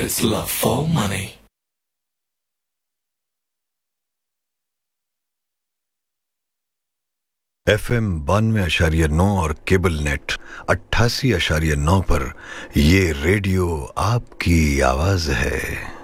is love for money. FM 92.9 और cable net 88.9 पर ये रेडियो आपकी आवाज है।